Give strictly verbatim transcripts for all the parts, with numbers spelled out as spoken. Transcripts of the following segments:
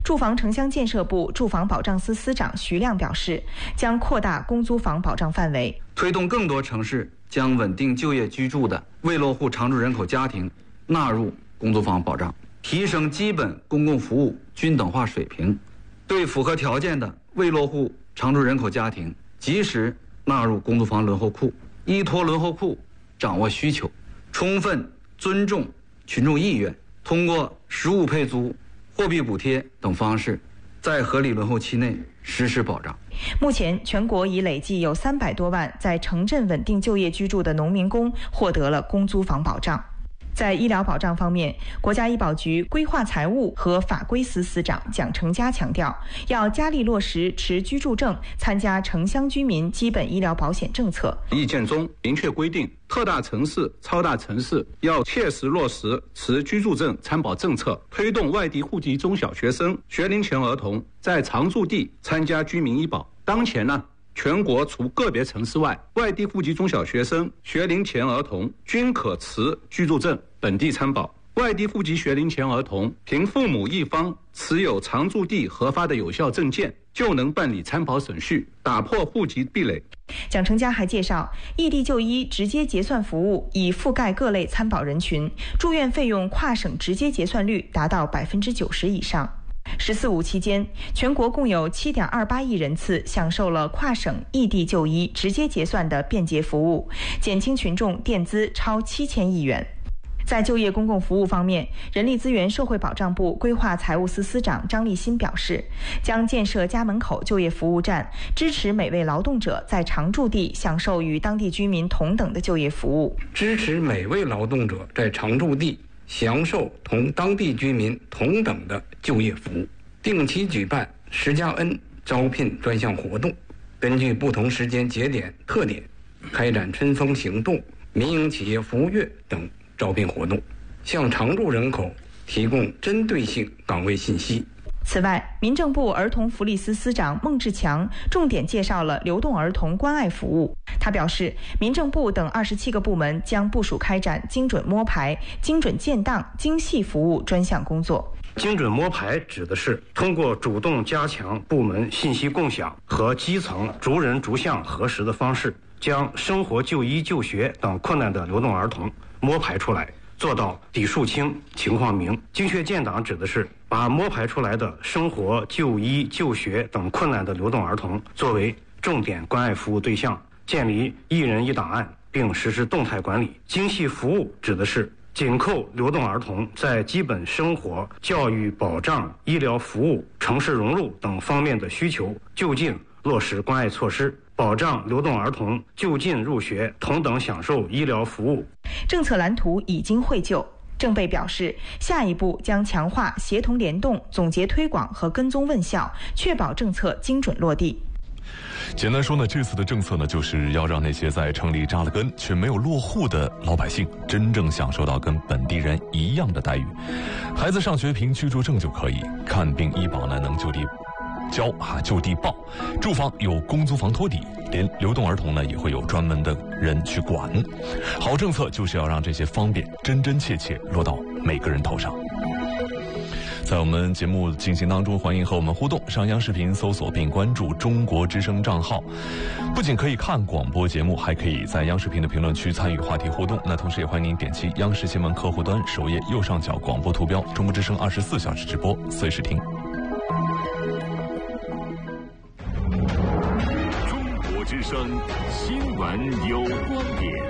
住房城乡建设部住房保障司司长徐亮表示，将扩大公租房保障范围， 推动更多城市将稳定就业居住的未落户常住人口家庭纳入公租房保障，提升基本公共服务均等化水平，对符合条件的未落户常住人口家庭及时纳入公租房轮候库，依托轮候库掌握需求，充分尊重群众意愿，通过实物配租、货币补贴等方式，在合理轮候期内实施保障。 目前，全国已累计有三百多万在城镇稳定就业居住的农民工获得了公租房保障。在医疗保障方面，国家医保局规划财务和法规司司长蒋成佳强调，要加力落实持居住证参加城乡居民基本医疗保险政策。 意见中明确规定，特大城市、超大城市要切实落实持居住证参保政策，推动外地户籍中小学生、学龄前儿童在常住地参加居民医保。当前呢，全国除个别城市外，外地户籍中小学生、学龄前儿童均可持居住证本地参保。外地户籍学龄前儿童凭父母一方持有常住地核发的有效证件，就能办理参保手续，打破户籍壁垒。 蒋成佳还介绍，异地就医直接结算服务已覆盖各类参保人群，住院费用跨省直接结算率达到百分之九十以上。十四五期间，全国共有 七点二八亿人次享受了跨省异地就医直接结算的便捷服务，减轻群众垫资超七千亿元。在就业公共服务方面，人力资源社会保障部规划财务司司长张立新表示，将建设家门口就业服务站，支持每位劳动者在常住地享受与当地居民同等的就业服务， 支持每位劳动者在常住地享受同当地居民同等的就业服务，定期举办十加 N 招聘专项活动，根据不同时间节点特点，开展春风行动、民营企业服务月等招聘活动，向常住人口提供针对性岗位信息。 此外，民政部儿童福利司司长孟志强重点介绍了流动儿童关爱服务。他表示，民政部等二十七个部门将部署开展精准摸排、精准建档、精细服务专项工作。 精准摸排指的是通过主动加强部门信息共享和基层逐人逐项核实的方式，将生活就医就学等困难的流动儿童摸排出来，做到底数清、情况明。精确建档指的是把摸排出来的生活、就医、就学等困难的流动儿童作为重点关爱服务对象，建立一人一档案，并实施动态管理。精细服务指的是紧扣流动儿童在基本生活、教育保障、医疗服务、城市融入等方面的需求，就近落实关爱措施，保障流动儿童就近入学，同等享受医疗服务。 政策蓝图已经绘就。政备表示，下一步将强化协同联动、总结推广和跟踪问效，确保政策精准落地。 简单说呢，这次的政策呢，就是要让那些在城里扎了根却没有落户的老百姓，真正享受到跟本地人一样的待遇。孩子上学凭居住证就可以，看病医保呢能就地交啊，就地报，住房有公租房托底，连流动儿童呢也会有专门的人去管。好政策就是要让这些方便真真切切落到每个人头上。在我们节目进行当中，欢迎和我们互动，上央视频搜索并关注中国之声账号，不仅可以看广播节目，还可以在央视频的评论区参与话题互动。那同时也欢迎您点击央视新闻客户端首页右上角广播图标，中国之声二十四小时直播，随时听。 中国之声新闻有观点，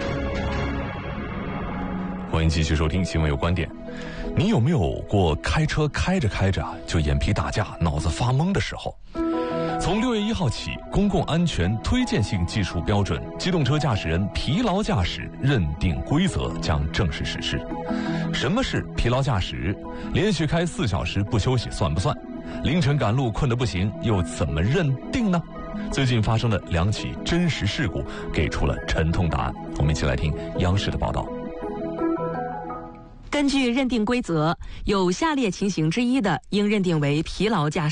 欢迎继续收听新闻有观点。你有没有过开车开着开着就眼皮打架、脑子发懵的时候？从六月一号起，公共安全推荐性技术标准《机动车驾驶人疲劳驾驶认定规则》将正式实施。什么是疲劳驾驶？连续开四小时不休息算不算？凌晨赶路困得不行，又怎么认定呢？最近发生的两起真实事故给出了沉痛答案。我们一起来听央视的报道。 根据认定规则，有下列情形之一的，应认定为疲劳驾驶。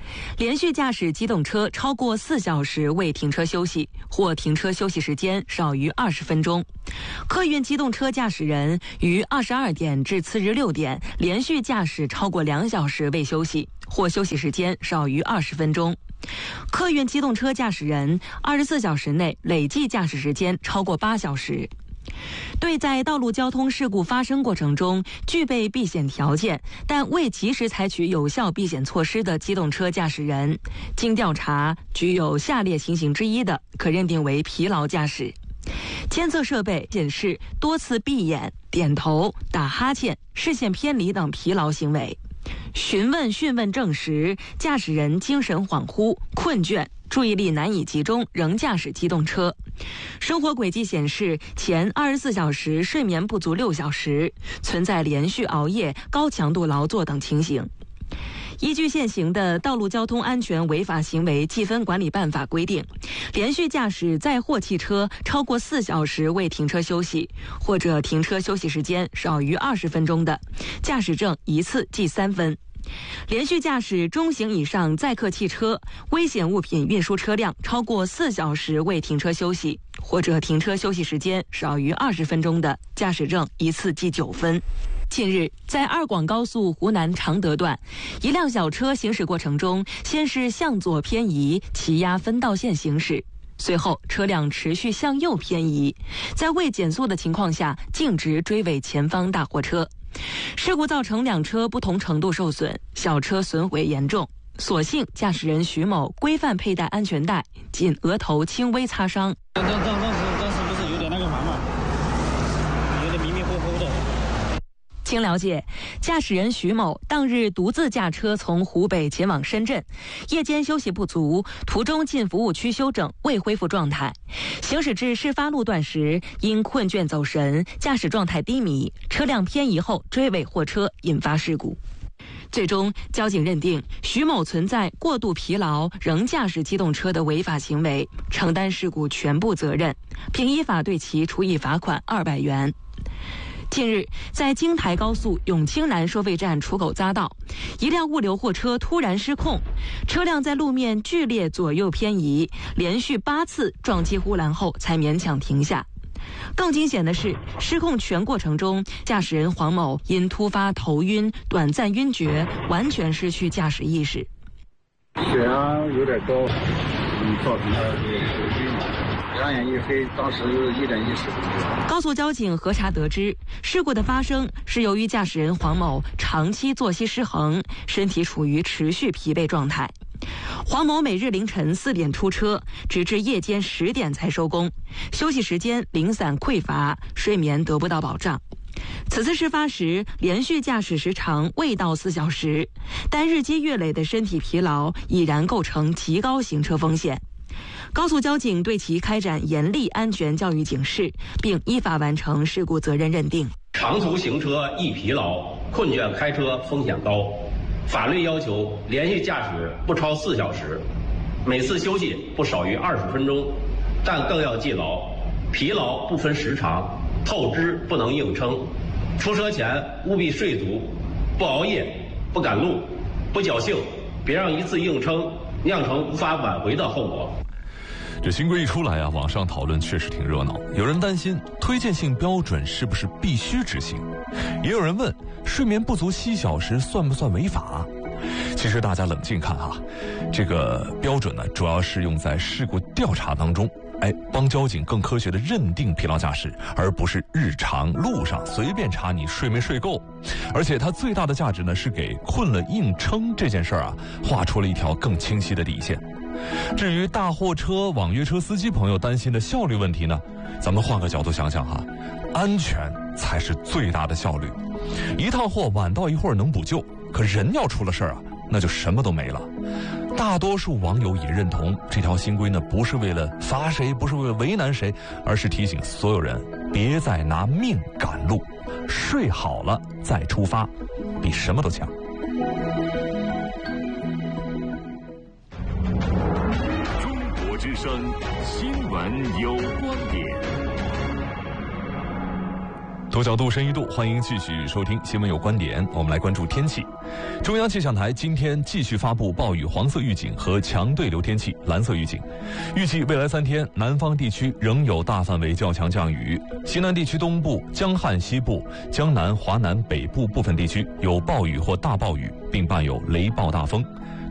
连续驾驶机动车超过四小时未停车休息，或停车休息时间少于二十分钟；客运机动车驾驶人于二十二点至次日六点连续驾驶超过两小时未休息，或休息时间少于二十分钟；客运机动车驾驶人二十四小时内累计驾驶时间超过八小时。对在道路交通事故发生过程中具备避险条件但未及时采取有效避险措施的机动车驾驶人，经调查具有下列情形之一的，可认定为疲劳驾驶：监测设备显示多次闭眼、点头、打哈欠、视线偏离等疲劳行为；询问讯问证实驾驶人精神恍惚、困倦、注意力难以集中仍驾驶机动车；生活轨迹显示前二十四小时睡眠不足六小时，存在连续熬夜、高强度劳作等情形。依据现行的《道路交通安全违法行为记分管理办法》规定，连续驾驶载货汽车超过四小时未停车休息，或者停车休息时间少于二十分钟的，驾驶证一次记三分；连续驾驶中型以上载客汽车、危险物品运输车辆超过四小时未停车休息，或者停车休息时间少于二十分钟的，驾驶证一次记九分。近日，在二广高速湖南常德段，一辆小车行驶过程中，先是向左偏移，骑压分道线行驶，随后车辆持续向右偏移，在未减速的情况下径直追尾前方大货车。事故造成两车不同程度受损，小车损毁严重。所幸驾驶人徐某规范佩戴安全带，仅额头轻微擦伤。 当当当时当时不是有点那个嘛嘛，有点迷迷糊糊的。 经了解，驾驶人徐某当日独自驾车从湖北前往深圳，夜间休息不足，途中进服务区休整，未恢复状态。行驶至事发路段时，因困倦走神，驾驶状态低迷，车辆偏移后追尾货车，引发事故。最终，交警认定徐某存在过度疲劳仍驾驶机动车的违法行为，承担事故全部责任，并依法对其处以罚款二百元。近日，在京台高速永清南收费站出口匝道，一辆物流货车突然失控，车辆在路面剧烈左右偏移，连续八次撞击护栏后才勉强停下。更惊险的是，失控全过程中，驾驶人黄某因突发头晕、短暂晕厥，完全失去驾驶意识。 血压有点高，嗯，造成了这个头晕，两眼一黑，当时一点意识都没有。 高速交警核查得知，事故的发生是由于驾驶人黄某长期作息失衡，身体处于持续疲惫状态。黄某每日凌晨四点出车，直至夜间十点才收工，休息时间零散匮乏，睡眠得不到保障。此次事发时，连续驾驶时长未到四小时，但日积月累的身体疲劳已然构成极高行车风险。高速交警对其开展严厉安全教育警示，并依法完成事故责任认定。 长途行车易疲劳，困倦开车风险高。法律要求连续驾驶不超四小时，每次休息不少于二十分钟，但更要记牢：疲劳不分时长，透支不能硬撑。出车前务必睡足，不熬夜，不赶路，不侥幸，别让一次硬撑酿成无法挽回的后果。 这新规一出来啊，网上讨论确实挺热闹。有人担心推荐性标准是不是必须执行，也有人问睡眠不足七小时算不算违法？其实大家冷静看哈，这个标准呢，主要是用在事故调查当中，哎，帮交警更科学的认定疲劳驾驶，而不是日常路上随便查你睡没睡够。而且它最大的价值呢，是给困了硬撑这件事儿啊，画出了一条更清晰的底线。至于大货车、网约车司机朋友担心的效率问题呢，咱们换个角度想想哈，安全才是最大的效率。一趟货晚到一会儿能补救，可人要出了事儿啊，那就什么都没了。大多数网友也认同这条新规呢，不是为了罚谁，不是为了为难谁，而是提醒所有人别再拿命赶路，睡好了再出发，比什么都强。 中国之声新闻有观点。 多角度深一度，欢迎继续收听新闻有观点。我们来关注天气。中央气象台今天继续发布暴雨黄色预警和强对流天气蓝色预警，预计未来三天南方地区仍有大范围较强降雨，西南地区东部、江汉西部、江南、华南北部部分地区有暴雨或大暴雨，并伴有雷暴大风。